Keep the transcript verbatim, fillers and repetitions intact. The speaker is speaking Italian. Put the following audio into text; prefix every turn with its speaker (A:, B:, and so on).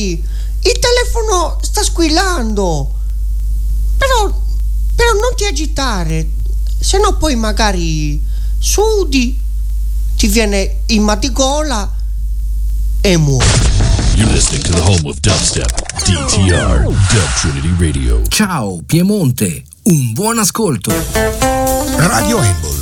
A: Senti, il telefono sta squillando. Però, però non ti agitare, se no poi magari sudi, ti viene il mal di gola e muori.
B: You're listening to the home of dubstep, D T R, Dub Trinity Radio.
C: Ciao Piemonte, un buon ascolto.
D: Radio Embol,